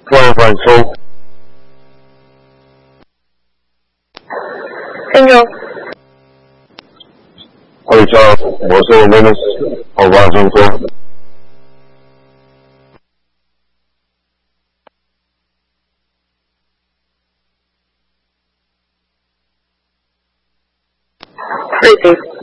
Puedo avanzó. Señor. Ahorita, vos o menos, avanzó. Sí, sí.